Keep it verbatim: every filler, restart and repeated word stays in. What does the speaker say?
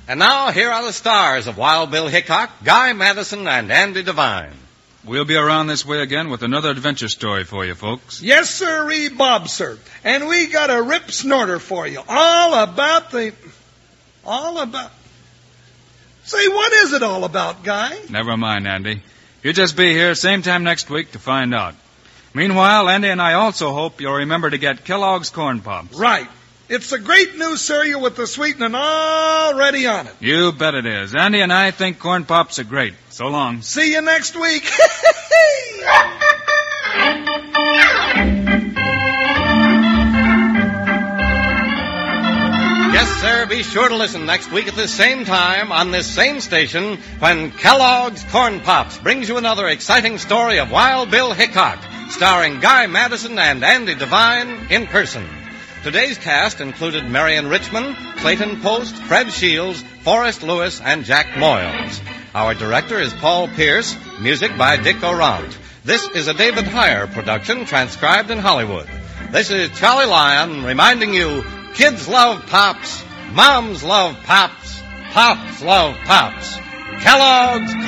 And now, here are the stars of Wild Bill Hickok, Guy Madison, and Andy Devine. We'll be around this way again with another adventure story for you, folks. Yes, sirree, Bob, sir. And we got a rip snorter for you. All about the... All about... Say, what is it all about, Guy? Never mind, Andy. You just be here same time next week to find out. Meanwhile, Andy and I also hope you'll remember to get Kellogg's Corn Pops. Right. It's a great new cereal with the sweetening already on it. You bet it is. Andy and I think Corn Pops are great. So long. See you next week. Yes, sir, be sure to listen next week at this same time on this same station when Kellogg's Corn Pops brings you another exciting story of Wild Bill Hickok, starring Guy Madison and Andy Devine in person. Today's cast included Marion Richmond, Clayton Post, Fred Shields, Forrest Lewis, and Jack Moyles. Our director is Paul Pierce, music by Dick Orant. This is a David Heyer production transcribed in Hollywood. This is Charlie Lyon reminding you, kids love Pops, moms love Pops, Pops love Pops. Kellogg's